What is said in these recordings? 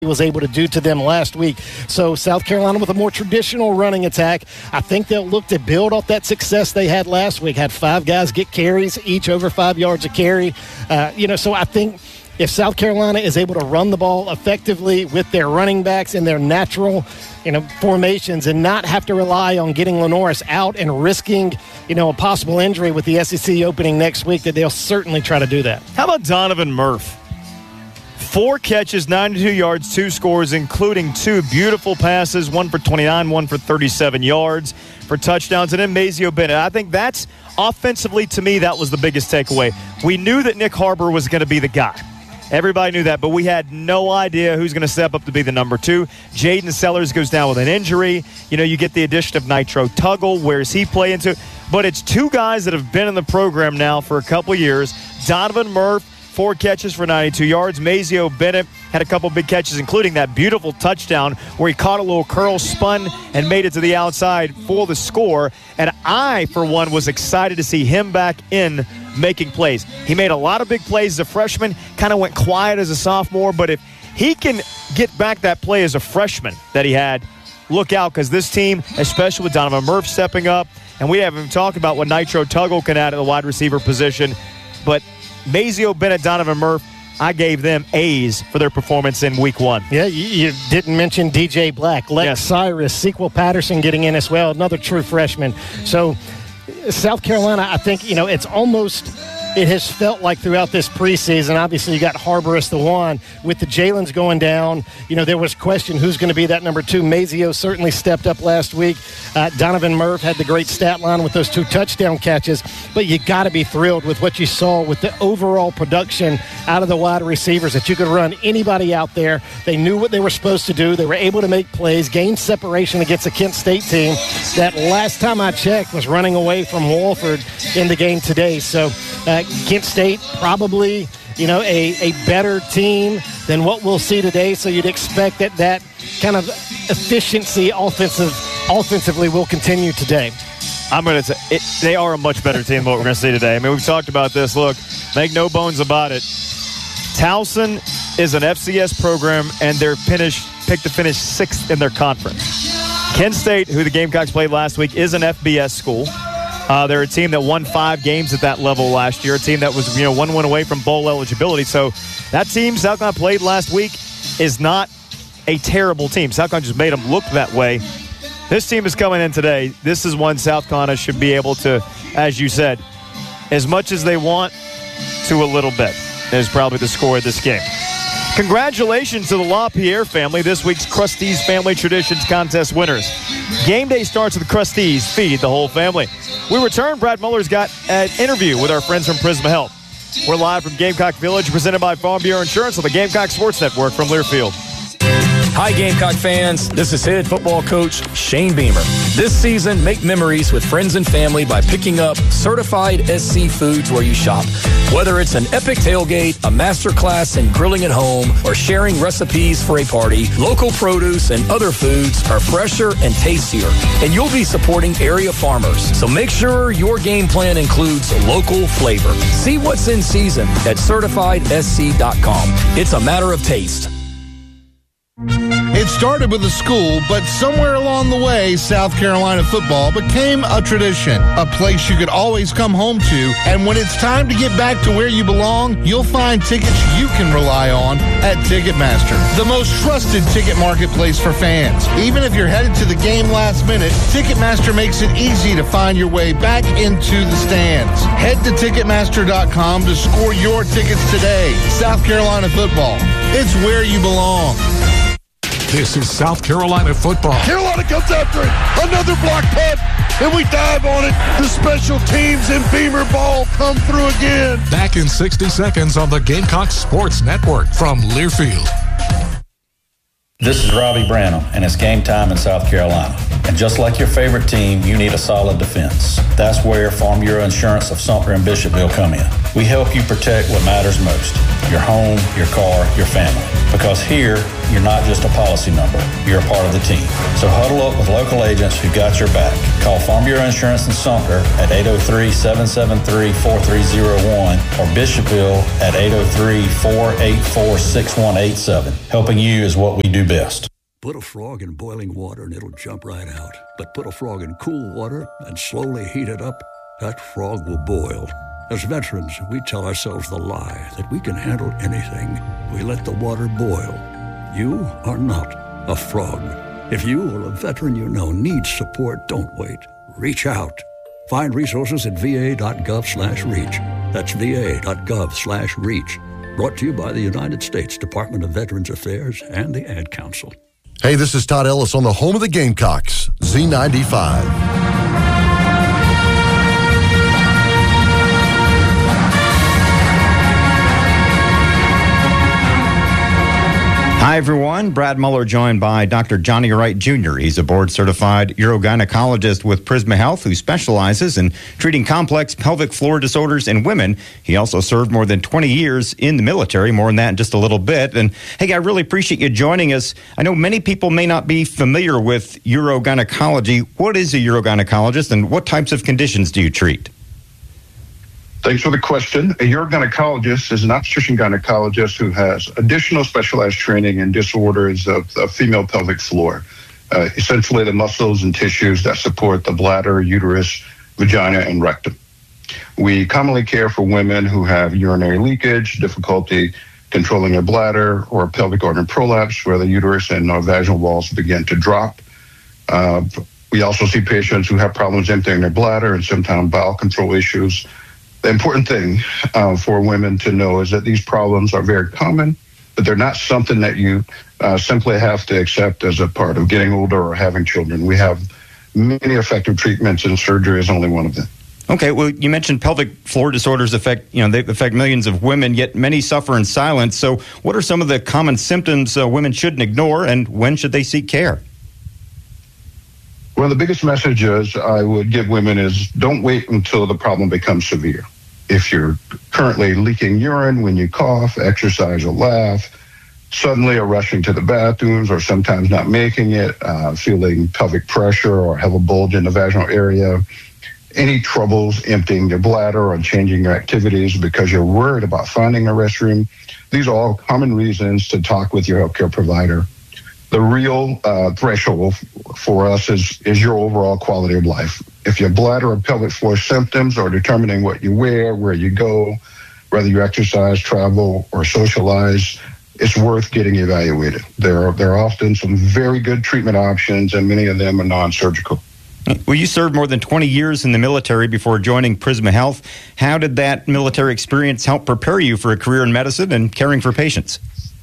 was able to do to them last week. So South Carolina with a more traditional running attack, I think they'll look to build off that success they had last week. Had 5 guys get carries, each over 5 yards a carry. So I think if South Carolina is able to run the ball effectively with their running backs in their natural, formations and not have to rely on getting Lenoris out and risking, a possible injury with the SEC opening next week, that they'll certainly try to do that. How about Donovan Murphy? 4 catches, 92 yards, 2 scores, including 2 beautiful passes, one for 29, one for 37 yards for touchdowns. And then Mazeo Bennett. I think that's offensively, to me, that was the biggest takeaway. We knew that Nick Harbor was going to be the guy. Everybody knew that, but we had no idea who's going to step up to be the number 2. Jaden Sellers goes down with an injury. You get the addition of Nitro Tuggle. Where does he play into? But it's 2 guys that have been in the program now for a couple of years. Donovan Murphy, 4 catches for 92 yards. Mazeo Bennett had a couple big catches, including that beautiful touchdown where he caught a little curl, spun, and made it to the outside for the score. And I, for one, was excited to see him back in making plays. He made a lot of big plays as a freshman, kind of went quiet as a sophomore, but if he can get back that play as a freshman that he had, look out, because this team, especially with Donovan Murphy stepping up, and we haven't even talked about what Nitro Tuggle can add at the wide receiver position, but Mazeo Bennett, Donovan Murphy, I gave them A's for their performance in week 1. Yeah, you didn't mention DJ Black, Lex Cyrus, Sequel Patterson getting in as well, another true freshman. So South Carolina, I think, it has felt like throughout this preseason, obviously you got Harbor as the one. With the Jalen's going down, there was question who's going to be that number 2. Mazeo certainly stepped up last week. Donovan Murphy had the great stat line with those 2 touchdown catches. But you got to be thrilled with what you saw with the overall production out of the wide receivers, that you could run anybody out there. They knew what they were supposed to do. They were able to make plays, gain separation against a Kent State team that last time I checked was running away from Wofford in the game today. So Kent State probably, a better team than what we'll see today. So you'd expect that kind of efficiency offensively will continue today. I'm going to say they are a much better team than what we're going to see today. I mean, we've talked about this. Look, make no bones about it. Towson is an FCS program, and they're picked to finish 6th in their conference. Kent State, who the Gamecocks played last week, is an FBS school. They're a team that won 5 games at that level last year, a team that was 1 win away from bowl eligibility. So that team South Carolina played last week is not a terrible team. South Carolina just made them look that way. This team is coming in today. This is one South Carolina should be able to, as you said, as much as they want to a little bit is probably the score of this game. Congratulations to the LaPierre family, this week's Krusteaz Family Traditions Contest winners. Game day starts with the Krusteaz. Feed the whole family. We return. Brad Muller's got an interview with our friends from Prisma Health. We're live from Gamecock Village, presented by Farm Bureau Insurance on the Gamecock Sports Network from Learfield. Hi, Gamecock fans. This is head football coach Shane Beamer. This season, make memories with friends and family by picking up certified SC foods where you shop. Whether it's an epic tailgate, a master class in grilling at home, or sharing recipes for a party, local produce and other foods are fresher and tastier. And you'll be supporting area farmers. So make sure your game plan includes local flavor. See what's in season at CertifiedSC.com. It's a matter of taste. It started with a school, but somewhere along the way, South Carolina football became a tradition, a place you could always come home to. And when it's time to get back to where you belong, you'll find tickets you can rely on at Ticketmaster, the most trusted ticket marketplace for fans. Even if you're headed to the game last minute, Ticketmaster makes it easy to find your way back into the stands. Head to Ticketmaster.com to score your tickets today. South Carolina football, it's where you belong. This is South Carolina football. Carolina comes after it. Another block punt, and we dive on it. The special teams and Beamer ball come through again. Back in 60 seconds on the Gamecock Sports Network from Learfield. This is Robbie Branham, and it's game time in South Carolina. And just like your favorite team, you need a solid defense. That's where Farm Bureau Insurance of Sumter and Bishopville come in. We help you protect what matters most, your home, your car, your family. Because here, you're not just a policy number. You're a part of the team. So huddle up with local agents who got your back. Call Farm Bureau Insurance in Sumter at 803-773-4301 or Bishopville at 803-484-6187. Helping you is what we do best. Put a frog in boiling water and it'll jump right out. But put a frog in cool water and slowly heat it up, that frog will boil. As veterans, we tell ourselves the lie that we can handle anything. We let the water boil. You are not a frog. If you or a veteran you know needs support, don't wait. Reach out. Find resources at va.gov/reach. That's va.gov/reach. Brought to you by the United States Department of Veterans Affairs and the Ad Council. Hey, this is Todd Ellis on the home of the Gamecocks, Z95. Hi, everyone. Brad Muller joined by Dr. Johnny Wright Jr. He's a board-certified urogynecologist with Prisma Health who specializes in treating complex pelvic floor disorders in women. He also served more than 20 years in the military, more on that in just a little bit. And, hey, I really appreciate you joining us. I know many people may not be familiar with urogynecology. What is a urogynecologist, and what types of conditions do you treat? Thanks for the question. A urogynecologist is an obstetrician gynecologist who has additional specialized training in disorders of the female pelvic floor, essentially the muscles and tissues that support the bladder, uterus, vagina, and rectum. We commonly care for women who have urinary leakage, difficulty controlling their bladder, or pelvic organ prolapse, where the uterus and vaginal walls begin to drop. We also see patients who have problems emptying their bladder and sometimes bowel control issues. The important thing for women to know is that these problems are very common, but they're not something that you simply have to accept as a part of getting older or having children. We have many effective treatments, and surgery is only one of them. Okay, well, you mentioned pelvic floor disorders they affect millions of women, yet many suffer in silence. So what are some of the common symptoms women shouldn't ignore, and when should they seek care? Well, the biggest messages I would give women is don't wait until the problem becomes severe. If you're currently leaking urine when you cough, exercise, or laugh, suddenly are rushing to the bathrooms or sometimes not making it, feeling pelvic pressure or have a bulge in the vaginal area, any troubles emptying your bladder or changing your activities because you're worried about finding a restroom, these are all common reasons to talk with your healthcare provider. The real threshold for us is your overall quality of life. If your bladder or pelvic floor symptoms are determining what you wear, where you go, whether you exercise, travel, or socialize, it's worth getting evaluated. There are often some very good treatment options, and many of them are non-surgical. Well, you served more than 20 years in the military before joining Prisma Health. How did that military experience help prepare you for a career in medicine and caring for patients?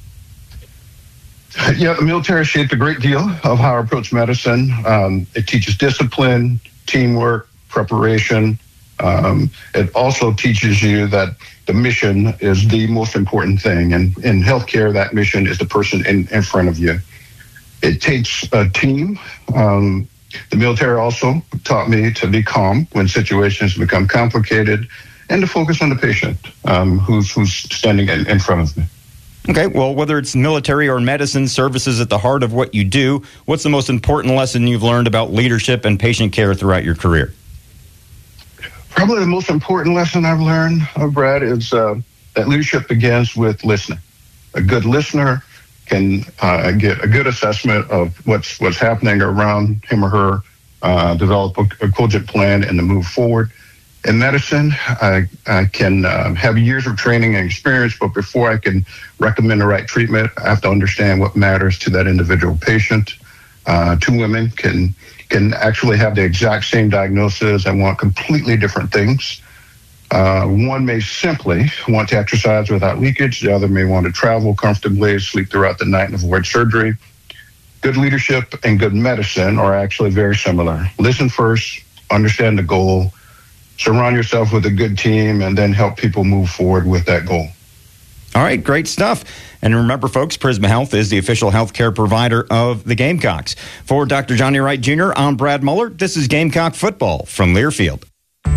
Yeah, the military shaped a great deal of how I approach medicine. It teaches discipline, teamwork, preparation. It also teaches you that the mission is the most important thing. And in healthcare, that mission is the person in front of you. It takes a team. The military also taught me to be calm when situations become complicated and to focus on the patient who's standing in front of me. Okay, well, whether it's military or medicine, service is at the heart of what you do. What's the most important lesson you've learned about leadership and patient care throughout your career? Probably the most important lesson I've learned, Brad, is that leadership begins with listening. A good listener can get a good assessment of what's happening around him or her, develop a cogent plan, and to move forward. In medicine, I can have years of training and experience, but before I can recommend the right treatment, I have to understand what matters to that individual patient. Two women can actually have the exact same diagnosis and want completely different things. One may simply want to exercise without leakage. The other may want to travel comfortably, sleep throughout the night, and avoid surgery. Good leadership and good medicine are actually very similar. Listen first, understand the goal, surround yourself with a good team, and then help people move forward with that goal. All right, great stuff. And remember, folks, Prisma Health is the official healthcare provider of the Gamecocks. For Dr. Johnny Wright Jr., I'm Brad Muller. This is Gamecock Football from Learfield.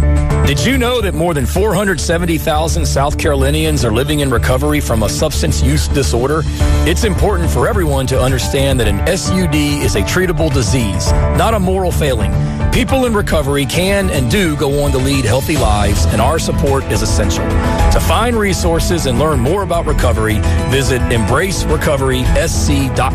Did you know that more than 470,000 South Carolinians are living in recovery from a substance use disorder? It's important for everyone to understand that an SUD is a treatable disease, not a moral failing. People in recovery can and do go on to lead healthy lives, and our support is essential. To find resources and learn more about recovery, visit embracerecoverysc.com.